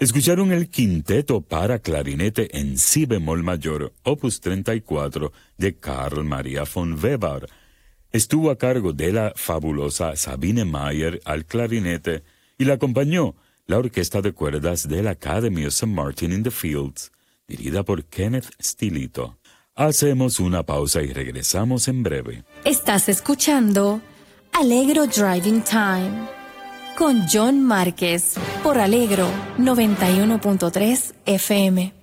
Escucharon el quinteto para clarinete en si bemol mayor, opus 34, de Carl Maria von Weber. Estuvo a cargo de la fabulosa Sabine Mayer al clarinete y la acompañó la orquesta de cuerdas de la Academy of St. Martin in the Fields, dirigida por Kenneth Stilito. Hacemos una pausa y regresamos en breve. Estás escuchando Allegro Driving Time con John Márquez por Allegro 91.3 FM.